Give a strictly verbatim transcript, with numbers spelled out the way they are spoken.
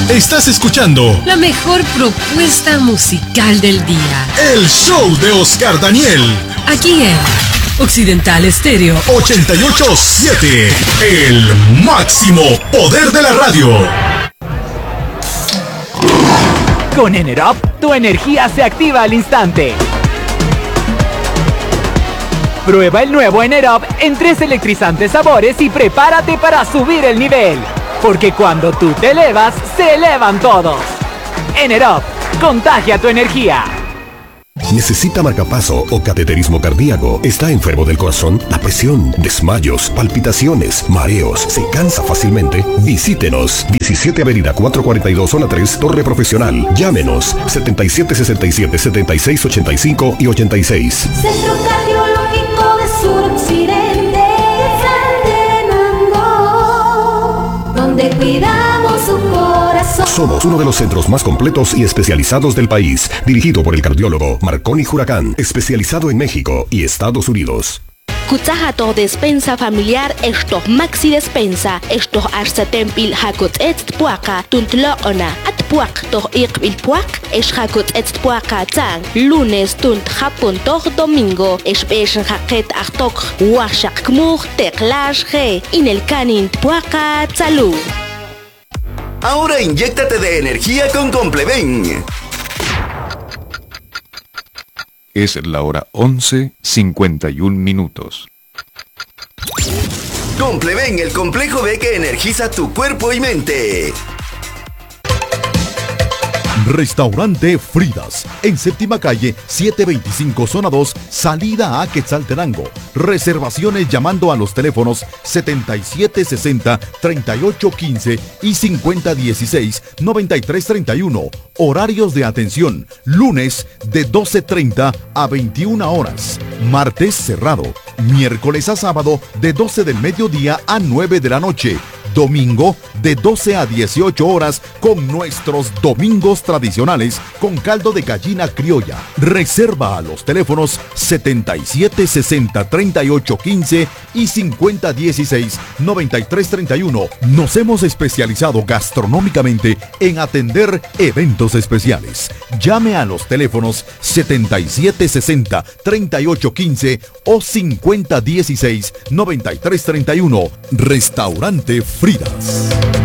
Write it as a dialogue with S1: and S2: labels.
S1: Estás escuchando
S2: la mejor propuesta musical del día.
S1: El show de Oscar Daniel.
S2: Aquí en Occidental Estéreo
S1: ochenta y ocho punto siete. El máximo poder de la radio.
S3: Con Enerop, tu energía se activa al instante. Prueba el nuevo Enerop en tres electrizantes sabores y prepárate para subir el nivel. Porque cuando tú te elevas, se elevan todos. Enerop, contagia tu energía.
S4: ¿Necesita marcapaso o cateterismo cardíaco? ¿Está enfermo del corazón? ¿La presión? ¿Desmayos? ¿Palpitaciones? ¿Mareos? ¿Se cansa fácilmente? Visítenos. diecisiete Avenida cuatrocientos cuarenta y dos, Zona tres, Torre Profesional. Llámenos. setenta y siete sesenta y siete, setenta y seis ochenta y cinco y ochenta y seis.
S5: Centro Cardiológico de Suroccidente, Tenango, donde cuidamos su corazón.
S4: Somos uno de los centros más completos y especializados del país, dirigido por el cardiólogo Marconi Huracán, especializado en México y Estados Unidos.
S6: Kutsahato despensa familiar esto maxi despensa esto arsatempil hakut etzt puaka tuntloona at puak to iqbil puak es hakut etzt puaka tang lunes tunt hapun to domingo es beshen haket achtok washak kmur teklash ge in el canin puaka tsalu.
S7: Ahora inyéctate de energía con Compleven.
S8: Es la hora once cincuenta y un minutos.
S7: Compleven, el complejo B que energiza tu cuerpo y mente.
S9: Restaurante Fridas, en Séptima Calle, setecientos veinticinco, Zona dos, salida a Quetzaltenango. Reservaciones llamando a los teléfonos setenta y siete sesenta, treinta y ocho quince y cincuenta dieciséis, noventa y tres treinta y uno. Horarios de atención, lunes de doce treinta a veintiuna horas. Martes cerrado. Miércoles a sábado de doce del mediodía a nueve de la noche. Domingo de doce a dieciocho horas con nuestros domingos tradicionales con caldo de gallina criolla. Reserva a los teléfonos setenta y siete sesenta, treinta y ocho quince y cincuenta dieciséis, noventa y tres treinta y uno. Nos hemos especializado gastronómicamente en atender eventos especiales. Llame a los teléfonos setenta y siete sesenta, treinta y ocho quince o cincuenta dieciséis, noventa y tres treinta y uno. Restaurante Fridas.